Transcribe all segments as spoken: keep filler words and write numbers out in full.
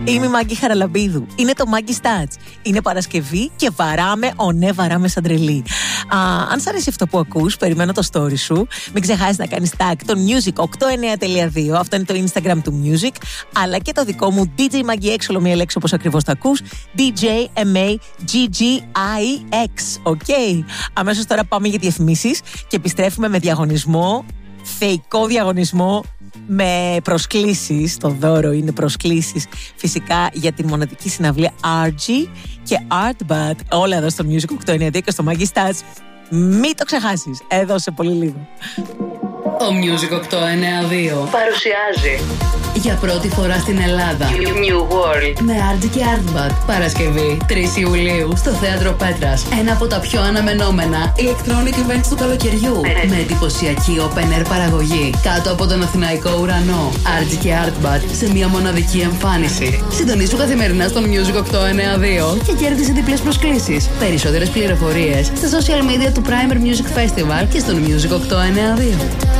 Είμαι η Μάγκη Χαραλαμπίδου. Είναι το Maggie's Touch. Είναι Παρασκευή και βαράμε, ο ναι, βαράμε σαν τρελή. Α, αν σ' αρέσει αυτό που ακούς, περιμένω το story σου. Μην ξεχάσεις να κάνεις tag το Music οκτώ εννιά τελεία δύο. Αυτό είναι το Instagram του Music. Αλλά και το δικό μου ντι τζέι Maggie X, ολομία λέξη όπως ακριβώς το ακούς. ντι τζέι εμ έι τζι τζι άι εξ. Οκ. Αμέσως τώρα πάμε για διαφημίσεις και επιστρέφουμε με διαγωνισμό. Θεϊκό διαγωνισμό με προσκλήσεις. Το δώρο είναι προσκλήσεις φυσικά για την μοναδική συναυλία αρ τζι και Artbat. Όλα εδώ στο Music οκτώ εννιά δύο και στο Maggie's Touch. Μην το ξεχάσεις. Εδώ σε πολύ λίγο. Ο Music οκτώ εννιά δύο παρουσιάζει για πρώτη φορά στην Ελλάδα New World με αρ τζι και Artbat. Παρασκευή τρεις Ιουλίου στο Θέατρο Πέτρας. Ένα από τα πιο αναμενόμενα electronic events του καλοκαιριού. Με εντυπωσιακή open air παραγωγή κάτω από τον Αθηναϊκό ουρανό. αρ τζι και Artbat σε μια μοναδική εμφάνιση. Συντονίσου καθημερινά στο Music οκτώ εννιά δύο και κέρδισε διπλές προσκλήσεις. Περισσότερες πληροφορίες στα social media του Primer Music Festival και στον Music οκτώ εννιά δύο.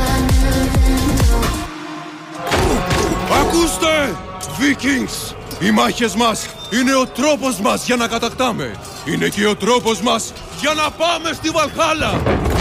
Ακούστε! Vikings! Οι μάχες μας είναι ο τρόπος μας για να κατακτάμε. Είναι και ο τρόπος μας για να πάμε στη Βαλχάλα.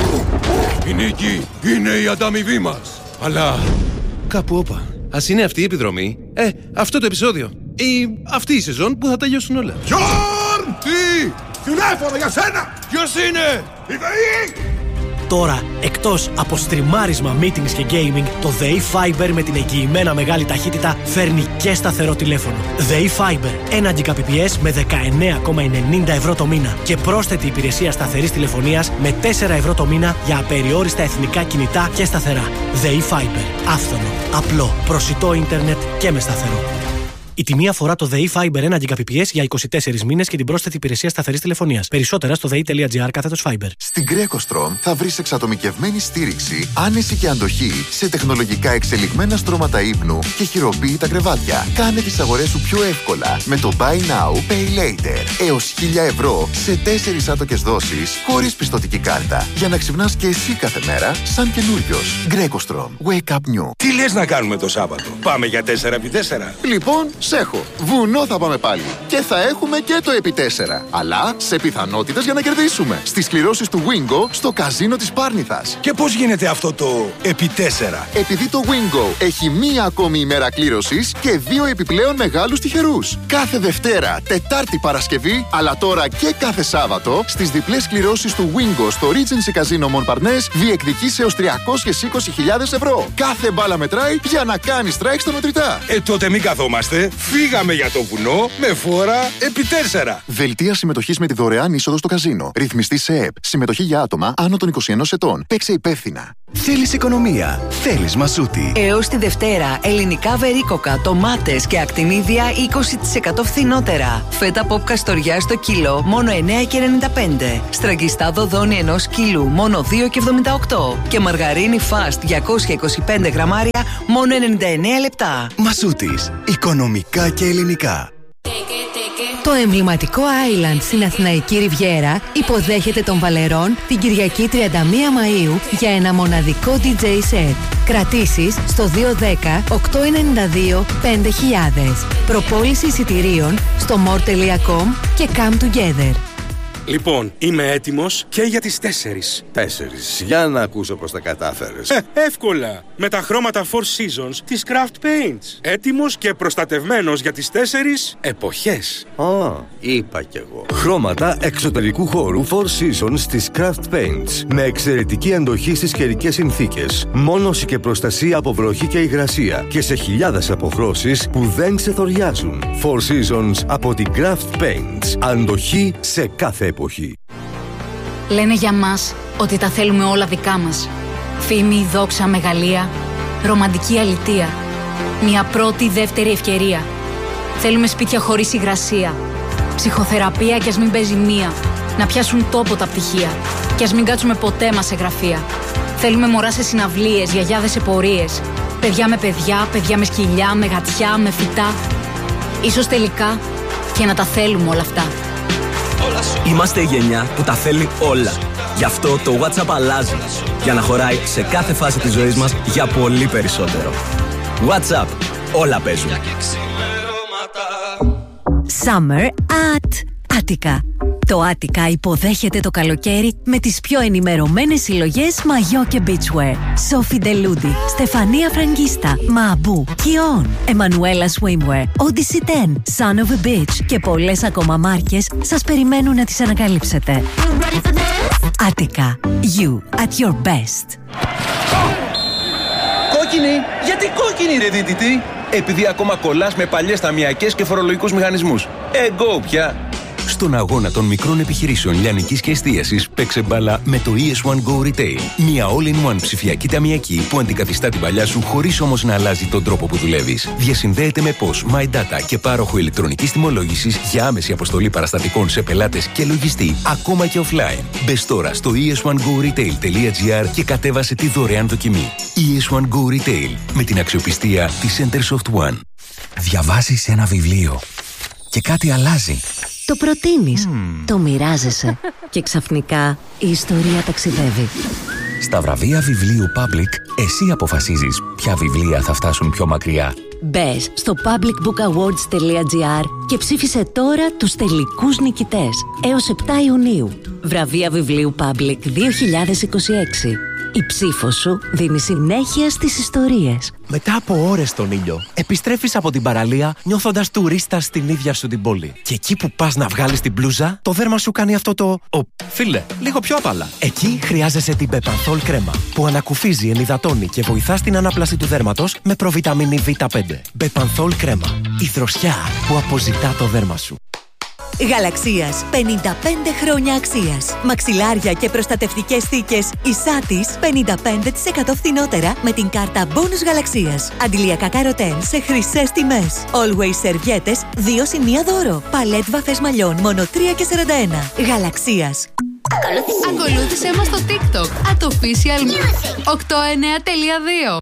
Η νίκη είναι η ανταμοιβή μας. Αλλά κάπου όπα. Ας είναι αυτή η επιδρομή. Ε, αυτό το επεισόδιο. Ή αυτή η σεζόν που θα τελειώσουν όλα. Γιόρν! Τι! Τηλέφωνο για σένα! Ποιος είναι? Η ΔΕΗ! Τώρα, εκτός από στριμάρισμα, meetings και gaming, το ΔΕΗ Fiber με την εγγυημένα μεγάλη ταχύτητα φέρνει και σταθερό τηλέφωνο. ΔΕΗ Fiber, ένα Gbps με δεκαεννέα κόμμα ενενήντα ευρώ το μήνα και πρόσθετη υπηρεσία σταθερής τηλεφωνίας με τέσσερα ευρώ το μήνα για απεριόριστα εθνικά κινητά και σταθερά. ΔΕΗ Fiber, άφθονο, απλό, προσιτό ίντερνετ και με σταθερό. Η τιμή αφορά το ΔΕΗ Fiber ένα Gbps για είκοσι τέσσερις μήνες και την πρόσθετη υπηρεσία σταθερής τηλεφωνίας. Περισσότερα στο δei.gr κάθετος Fiber. Στην Greco-Strom θα βρεις εξατομικευμένη στήριξη, άνεση και αντοχή σε τεχνολογικά εξελιγμένα στρώματα ύπνου και χειροποίητα κρεβάτια. Κάνε τις αγορές σου πιο εύκολα με το Buy Now, Pay Later. Έως χίλια ευρώ σε τέσσερις άτοκες δόσεις χωρίς πιστωτική κάρτα. Για να ξυπνάς και εσύ κάθε μέρα σαν καινούριος. Greco-Strom. Wake up new. Τι λες να κάνουμε το Σάββατο? Πάμε για τέσσερα επί τέσσερα. Λοιπόν, σέχω. Βουνό θα πάμε πάλι. Και θα έχουμε και το επί τέσσερα. Αλλά σε πιθανότητες για να κερδίσουμε. Στις κληρώσεις του Wingo στο καζίνο της Πάρνηθας. Και πώς γίνεται αυτό το επί τέσσερα? Επειδή το Wingo έχει μία ακόμη ημέρα κλήρωσης και δύο επιπλέον μεγάλους τυχερούς. Κάθε Δευτέρα, Τετάρτη, Παρασκευή, αλλά τώρα και κάθε Σάββατο, στις διπλές κληρώσεις του Wingo στο Regency Casino Montparnasse διεκδικείς έως τριακόσιες είκοσι χιλιάδες ευρώ. Κάθε μπάλα μετράει για να κάνεις strike στα μετρητά. Ε, τότε μην καθόμαστε. Φύγαμε για το βουνό με φόρα επί τέσσερα. Δελτία συμμετοχής με τη δωρεάν είσοδο στο καζίνο. Ρυθμιστή σε ΕΕΠ. Συμμετοχή για άτομα άνω των είκοσι ενός ετών. Παίξε υπεύθυνα. Θέλεις οικονομία. Θέλεις Μασούτη. Έως τη Δευτέρα, ελληνικά βερίκοκα, τομάτες και ακτινίδια είκοσι τοις εκατό φθηνότερα. Φέτα ποπ καστοριά στο κιλό μόνο εννέα και ενενήντα πέντε. Στραγγιστά δοδόνι ενός κιλού μόνο δύο και εβδομήντα οκτώ. Και μαργαρίνη Fast διακόσια είκοσι πέντε γραμμάρια μόνο ενενήντα εννέα λεπτά. Μασούτης. Οικονομικά και ελληνικά. Το εμβληματικό Island στην Αθηναϊκή Ριβιέρα υποδέχεται τον Βαλερών την Κυριακή τριάντα μία Μαΐου για ένα μοναδικό ντι τζέι set. Κρατήσεις στο δύο δέκα οκτακόσια ενενήντα δύο πέντε χιλιάδες. Προπόληση εισιτηρίων στο more τελεία com και come together. Λοιπόν, είμαι έτοιμος και για τις τέσσερις. Τέσσερις. Για να ακούσω πώς τα κατάφερες. Ε, εύκολα. Με τα χρώματα Four Seasons της Craft Paints. Έτοιμος και προστατευμένος για τις τέσσερις εποχές. Α, είπα κι εγώ. Χρώματα εξωτερικού χώρου Four Seasons της Craft Paints. Με εξαιρετική αντοχή στις καιρικές συνθήκες. Μόνωση και προστασία από βροχή και υγρασία. Και σε χιλιάδες αποχρώσεις που δεν ξεθοριάζουν. Four Seasons από την Craft Paints. Αντοχή σε κάθε εποχή. Λένε για μας ότι τα θέλουμε όλα δικά μας. Φήμη, δόξα, μεγαλεία, ρομαντική αλητεία. Μια πρώτη, δεύτερη ευκαιρία. Θέλουμε σπίτια χωρίς υγρασία. Ψυχοθεραπεία κι ας μην παίζει μία. Να πιάσουν τόπο τα πτυχία. Κι ας μην κάτσουμε ποτέ μας σε γραφεία. Θέλουμε μωρά σε συναυλίες, γιαγιάδες σε πορείες. Παιδιά με παιδιά, παιδιά με σκυλιά, με γατιά, με φυτά. Ίσως τελικά και να τα θέλουμε όλα αυτά. Είμαστε η γενιά που τα θέλει όλα. Γι' αυτό το WhatsApp αλλάζει. Για να χωράει σε κάθε φάση της ζωής μας για πολύ περισσότερο. WhatsApp. Όλα παίζουν. Summer at Attica. Το Attica υποδέχεται το καλοκαίρι με τις πιο ενημερωμένες συλλογές μαγιό και beachwear. Σόφι Ντελούντι, Στεφανία Φραγκίστα, Μαμπού, Κιόν, Εμμανουέλα Swimwear, Odyssey δέκα, Son of a Beach και πολλές ακόμα μάρκες σας περιμένουν να τις ανακαλύψετε. Attica. You at your best. Κόκκινη! Γιατί κόκκινη ρε δίτητη? Επειδή ακόμα κολλάς με παλιές ταμιακές και φορολογικούς μηχανισμούς. Εγκό πια! Στον αγώνα των μικρών επιχειρήσεων λιανικής και εστίασης παίξε μπάλα με το ι ες one Go Retail. Μια all-in-one ψηφιακή ταμιακή που αντικαθιστά την παλιά σου χωρίς όμως να αλλάζει τον τρόπο που δουλεύεις. Διασυνδέεται με πώς, My Data και πάροχο ηλεκτρονικής τιμολόγησης για άμεση αποστολή παραστατικών σε πελάτες και λογιστή, ακόμα και offline. Μπες τώρα στο ι ες one go retail τελεία τζι άρ και κατέβασε τη δωρεάν δοκιμή. ι ες one Go Retail με την αξιοπιστία της Centersoft One. Διαβάζεις ένα βιβλίο και κάτι αλλάζει. Το προτείνεις, mm. το μοιράζεσαι και ξαφνικά η ιστορία ταξιδεύει. Στα βραβεία βιβλίου Public, εσύ αποφασίζεις ποια βιβλία θα φτάσουν πιο μακριά. Μπες στο public book awards τελεία τζι άρ και ψήφισε τώρα τους τελικούς νικητές έως επτά Ιουνίου. Βραβεία βιβλίου Public δύο χιλιάδες είκοσι έξι. Η ψήφος σου δίνει συνέχεια στις ιστορίες. Μετά από ώρες στον ήλιο, επιστρέφεις από την παραλία νιώθοντας τουρίστας στην ίδια σου την πόλη. Και εκεί που πας να βγάλεις την μπλούζα, το δέρμα σου κάνει αυτό το «Ω, φίλε, λίγο πιο απαλά». Εκεί χρειάζεσαι την Bepanthol κρέμα, που ανακουφίζει, ενυδατώνει και βοηθά στην ανάπλαση του δέρματος με προβιταμίνη βι πέντε. Bepanthol κρέμα. Η δροσιά που αποζητά το δέρμα σου. Γαλαξίας, πενήντα πέντε χρόνια αξίας. Μαξιλάρια και προστατευτικές θήκες Ισάτης πενήντα πέντε τοις εκατό φθηνότερα με την κάρτα Bonus Γαλαξίας. Αντιλιακά καροτέν σε χρυσές τιμές. Always σερβιέτες δύο συν ένα δώρο. Παλέτ βαφές μαλλιών μόνο τρία και σαράντα ένα. Γαλαξίας. Ακολούθησέ μας στο TikTok at official οκτώ εννέα τελεία δύο.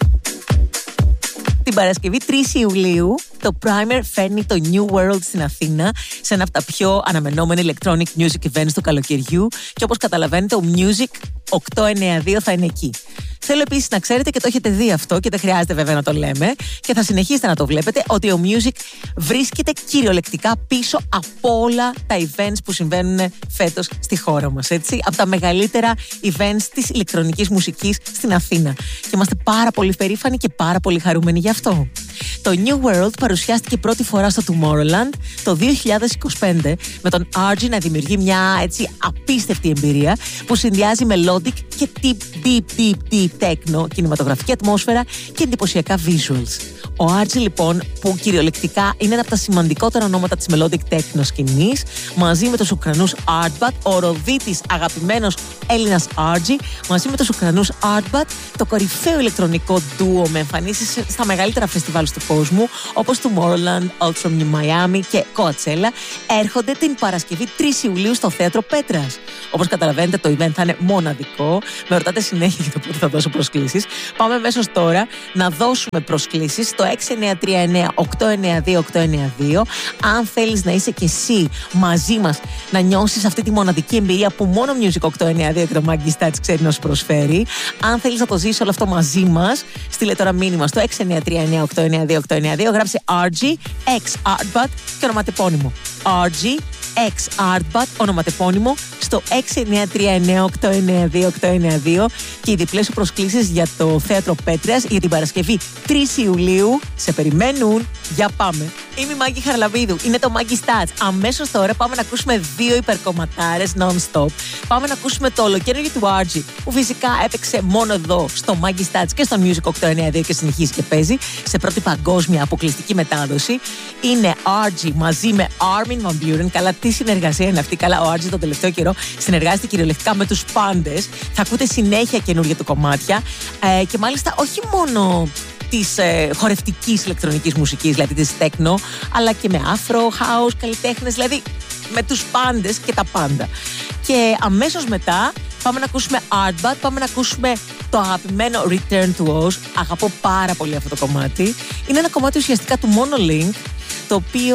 Την Παρασκευή τρεις Ιουλίου το Primer φέρνει το New World στην Αθήνα σε ένα από τα πιο αναμενόμενα electronic music events του καλοκαιριού και όπως καταλαβαίνετε ο Music οκτώ εννέα δύο θα είναι εκεί. Θέλω επίσης να ξέρετε και το έχετε δει αυτό και δεν χρειάζεται βέβαια να το λέμε και θα συνεχίσετε να το βλέπετε ότι ο Music βρίσκεται κυριολεκτικά πίσω από όλα τα events που συμβαίνουν φέτος στη χώρα μας, έτσι, από τα μεγαλύτερα events της ηλεκτρονικής μουσικής στην Αθήνα και είμαστε πάρα πολύ περήφανοι και πάρα πολύ χαρούμενοι γι' αυτό. Το New World παρουσιάστηκε πρώτη φορά στο Tomorrowland το δύο χιλιάδες είκοσι πέντε με τον Argy να δημιουργεί μια έτσι απίστευτη εμπειρία που συνδυάζει melodic και deep, deep, deep, deep techno, κινηματογραφική ατμόσφαιρα και εντυπωσιακά visuals. Ο Argy λοιπόν, που κυριολεκτικά είναι ένα από τα σημαντικότερα ονόματα της melodic techno σκηνής, μαζί με τους Ουκρανούς Artbat, ο Ροδίτης αγαπημένος Έλληνας Argy, μαζί με τους Ουκρανούς Artbat, το κορυφαίο ηλεκτρονικό ντουο με εμφανίσεις στα μεγαλύτερα φεστιβάλ του κόσμου, όπως Tomorrowland, Ultra Miami και Coachella, έρχονται την Παρασκευή τρεις Ιουλίου στο Θέατρο Πέτρας. Όπως καταλαβαίνετε, το event θα είναι μοναδικό. Με ρωτάτε συνέχεια για το πότε θα δώσω προσκλήσεις. Πάμε αμέσως τώρα να δώσουμε προσκλήσεις στο έξι εννέα τρία εννέα οκτώ εννέα δύο οκτώ εννέα δύο. Αν θέλεις να είσαι και εσύ μαζί μας, να νιώσεις αυτή τη μοναδική εμπειρία που μόνο Music οκτώ εννέα δύο και το Maggie Stats ξέρει να σου προσφέρει. Αν θέλεις να το ζήσεις όλο αυτό μαζί μας, στείλε τώρα μήνυμα στο έξι εννέα τρία εννέα οκτώ εννέα δύο οκτώ εννέα δύο. Γράψε Argy, X Artbat και ονοματεπώνυμο. Argy, X Artbat, ονοματεπώνυμο στο έξι εννέα τρία εννέα οκτώ εννέα δύο οκτώ εννέα δύο και οι διπλές σου προσκλήσεις για το Θέατρο Πέτρας για την Παρασκευή τρεις Ιουλίου σε περιμένουν. Για πάμε. Είμαι η Μάγκη Χαρλαβίδου, είναι το Maggie Stats. Αμέσως τώρα πάμε να ακούσουμε δύο υπερκομματάρες non-stop. Πάμε να ακούσουμε το ολοκαίρι του Argy, που φυσικά έπαιξε μόνο εδώ στο Maggie Stats και στο Music οκτώ εννέα δύο και συνεχίζει και παίζει σε πρώτη παγκόσμια αποκλειστική μετάδοση. Είναι Argy μαζί με Armin van Buuren. Καλά, τι συνεργασία είναι αυτή. Καλά, ο Argy τον τελευταίο καιρό συνεργάζεται κυριολεκτικά με τους πάντες. Θα ακούτε συνέχεια καινούργια του κομμάτια ε, και μάλιστα όχι μόνο της ε, χορευτικής ηλεκτρονικής μουσικής, δηλαδή της techno, αλλά και με afro, house, καλλιτέχνες, δηλαδή με τους πάντες και τα πάντα. Και αμέσως μετά πάμε να ακούσουμε Artbat, πάμε να ακούσουμε το αγαπημένο Return to Oz. Αγαπώ πάρα πολύ αυτό το κομμάτι. Είναι ένα κομμάτι ουσιαστικά του Monolink, το οποίο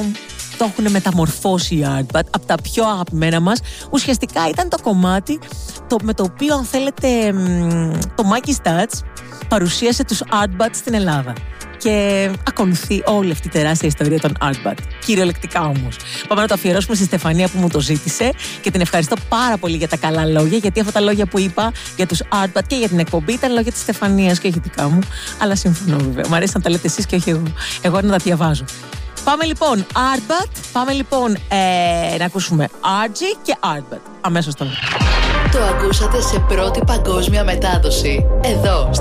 το έχουν μεταμορφώσει οι Artbat, από τα πιο αγαπημένα μας. Ουσιαστικά ήταν το κομμάτι το, με το οποίο, αν θέλετε, το Maggie Stats παρουσίασε τους Artbat στην Ελλάδα. και ακολουθεί όλη αυτή η τεράστια ιστορία των Artbat. Κυριολεκτικά όμως. Πάμε να το αφιερώσουμε στη Στεφανία που μου το ζήτησε και την ευχαριστώ πάρα πολύ για τα καλά λόγια, γιατί αυτά τα λόγια που είπα για τους Artbat και για την εκπομπή ήταν λόγια της Στεφανίας και όχι δικά μου. Αλλά συμφωνώ βέβαια. Μ' αρέσει να τα λέτε εσείς και όχι εγώ. Εγώ να τα διαβάζω. Πάμε λοιπόν Artbat, πάμε λοιπόν ε, να ακούσουμε Άρτζι και Artbat. Αμέσως τώρα. Το ακούσατε σε πρώτη παγκόσμια μετάδοση. Εδώ,